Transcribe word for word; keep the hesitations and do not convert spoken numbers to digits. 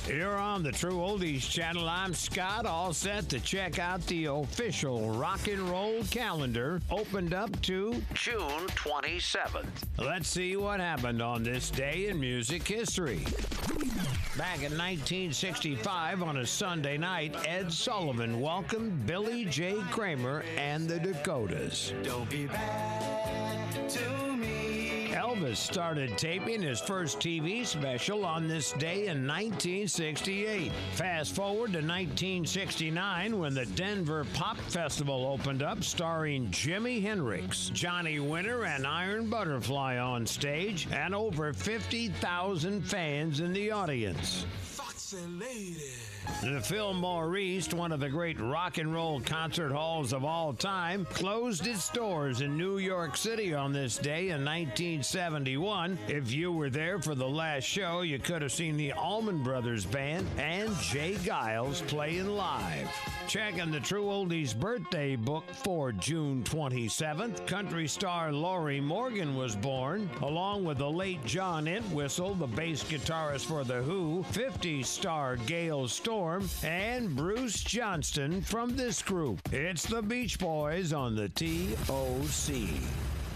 You're on the True Oldies channel. I'm Scott, all set to check out the official rock and roll calendar, opened up to June twenty-seventh. Let's see what happened on this day in music history. Back in nineteen sixty-five, on a Sunday night, Ed Sullivan welcomed Billy J. Kramer and the Dakotas. Don't be bad to me. Elvis started taping his first T V special on this day in nineteen sixty-eight. Fast forward to nineteen sixty-nine, when the Denver Pop Festival opened up, starring Jimi Hendrix, Johnny Winter, and Iron Butterfly on stage, and over fifty thousand fans in the audience. Foxy lady. The Fillmore East, one of the great rock and roll concert halls of all time, closed its doors in New York City on this day in nineteen seventy-one. If you were there for the last show, you could have seen the Allman Brothers Band and Jay Giles playing live. Checking the True Oldies birthday book for June twenty-seventh, country star Lorrie Morgan was born, along with the late John Entwistle, the bass guitarist for The Who, fifties star Gail Storm, and Bruce Johnston from this group. It's the Beach Boys on the T O C.